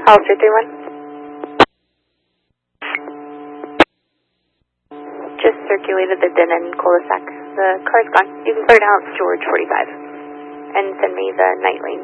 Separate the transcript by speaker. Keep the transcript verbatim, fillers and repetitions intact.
Speaker 1: Hollister three one. Just circulated the Denon cul-de-sac. The car's gone. You can clear down George forty-five. And send me the night lane.